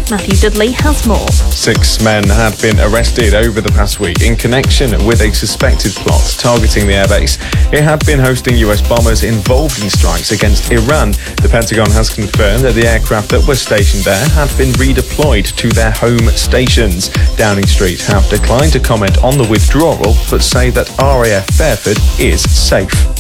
Matthew Dudley has more. 6 men have been arrested over the past week in connection with a suspected plot targeting the airbase. It had been hosting US bombers involved in strikes against Iran. The Pentagon has confirmed that the aircraft that were stationed there had been redeployed to their home stations. Downing Street have declined to comment on the withdrawal, but say that RAF Fairford is safe.